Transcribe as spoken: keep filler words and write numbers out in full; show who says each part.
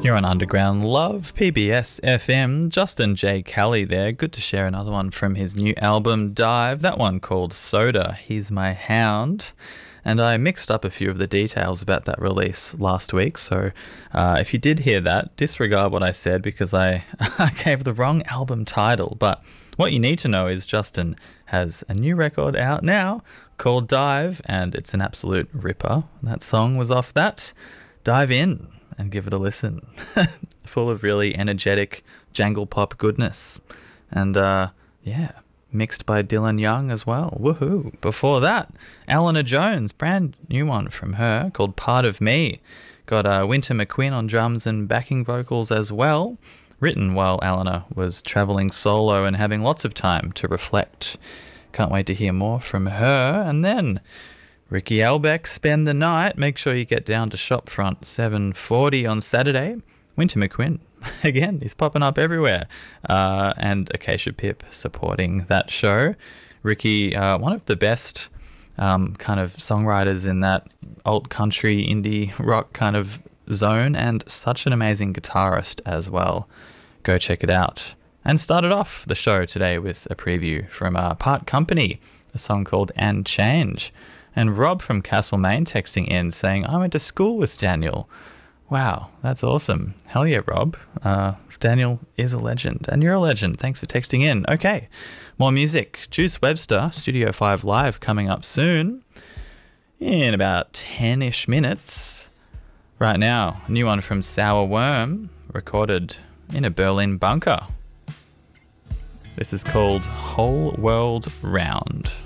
Speaker 1: You're on Underground Love, P B S F M. Justin J. Kelly there. Good to share another one from his new album, Dive. That one called Soda, He's My Hound. And I mixed up a few of the details about that release last week. So uh, if you did hear that, disregard what I said because I, I gave the wrong album title. But what you need to know is Justin has a new record out now called Dive, and it's an absolute ripper. That song was off that. Dive in and give it a listen. Full of really energetic jangle pop goodness. And uh, yeah, mixed by Dylan Young as well. Woohoo. Before that, Eleanor Jones, brand new one from her called Part of Me. Got uh, Winter McQueen on drums and backing vocals as well. Written while Eleanor was travelling solo and having lots of time to reflect. Can't wait to hear more from her. And then Ricky Elbeck, Spend the Night. Make sure you get down to Shopfront seven forty on Saturday. Winter McQueen, again, he's popping up everywhere. Uh, and Acacia Pip supporting that show. Ricky, uh, one of the best um, kind of songwriters in that alt country, indie rock kind of zone, and such an amazing guitarist as well. Go check it out. And started off the show today with a preview from uh, Part Company, a song called And Change. And Rob from Castlemaine texting in saying, I went to school with Daniel. Wow, that's awesome. Hell yeah, Rob. Uh, Daniel is a legend, and you're a legend. Thanks for texting in. Okay, more music. Juice Webster, Studio five Live, coming up soon in about ten-ish minutes. Right now, a new one from Sour Worm, recorded in a Berlin bunker. This is called Whole World Round.